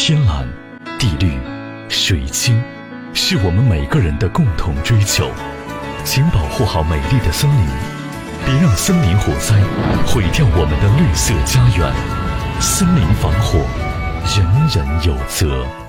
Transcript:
天蓝、地绿、水清，是我们每个人的共同追求。请保护好美丽的森林，别让森林火灾毁掉我们的绿色家园。森林防火，人人有责。